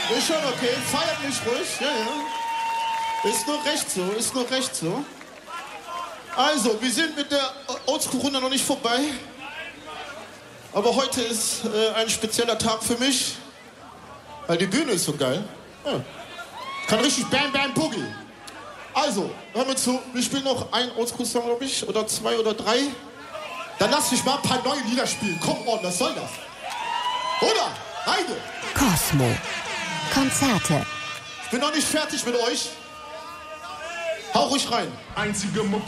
Ist schon okay, feiert mich ruhig, ja, ja. Ist nur recht so, ist nur recht so. Also, wir sind mit der Oldschool-Runde noch nicht vorbei. Aber heute ist ein spezieller Tag für mich. Weil die Bühne ist so geil. Ja. Kann richtig Bam Bam Boogie. Also, hör mir zu, wir spielen noch einen Oldschool-Song, glaube ich, oder 2 oder 3. Dann lass mich mal ein paar neue Lieder spielen. Come on, was soll das? Oder? Heide! Kosmo. Konzerte. Ich bin noch nicht fertig mit euch. Hau ruhig rein. Einzige